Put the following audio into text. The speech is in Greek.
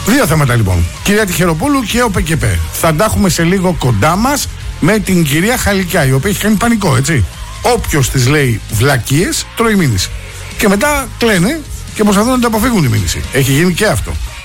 Δύο θέματα λοιπόν. Κυρία Τυχεροπούλου και ο ΠΚΠ. Θα τα έχουμε σε λίγο κοντά μας με την κυρία Χαλικιά, η οποία έχει κάνει πανικό, έτσι. Όποιος της λέει βλακίες, τρώει μήνυση. Και μετά κλαίνε και προσπαθούν να τα αποφύγουν τη μήνυση. Έχει γίνει και αυτό.